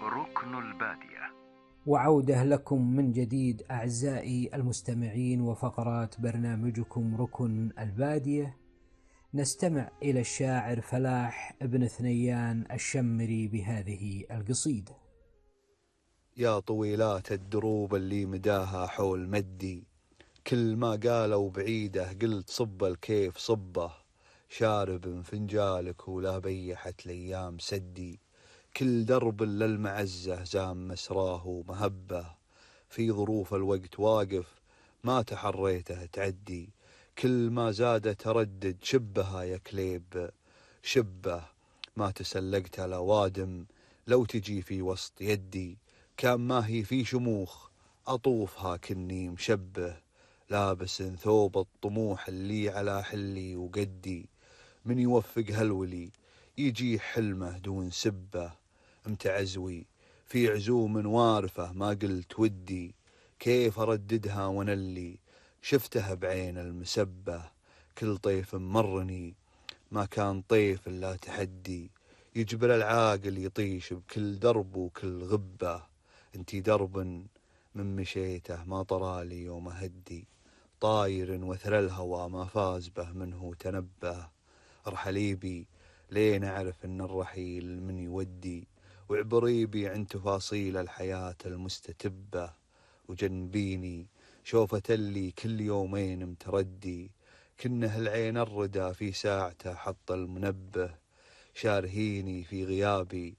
ركن البادية. وعودة لكم من جديد أعزائي المستمعين وفقرات برنامجكم ركن البادية. نستمع إلى الشاعر فلاح بن ثنيان الشمري بهذه القصيدة: يا طويلات الدروب اللي مداها حول مدي، كل ما قالوا بعيده قلت صب الكيف صبه، شارب من فنجالك ولا بيحت الأيام سدي، كل درب للمعزة زام مسراه مهبة، في ظروف الوقت واقف ما تحريته تعدي، كل ما زاد تردد شبها يا كليب شبه، ما تسلقت لوادم لو تجي في وسط يدي، كان ما هي في شموخ أطوفها كني مشبه، لابس ثوب الطموح اللي على حلي وقدي، من يوفق هالولي يجي حلمه دون سبه، متعزوي في عزوم وارفه ما قلت ودي، كيف أرددها وانا اللي شفته بعين المسبة، كل طيف مرني ما كان طيف إلا تحدي، يجبر العاقل يطيش بكل درب وكل غبة، انتي درب من مشيته ما طرالي يوم هدي، طاير وثر الهوى ما فاز به منه تنبه، ارحلي بي لين أعرف إن الرحيل من يودي، وعبري بي عن تفاصيل الحياة المستتبة، وجنبيني شوفة اللي كل يومين متردي، كنه العين الردى في ساعته حط المنبه، شارهيني في غيابي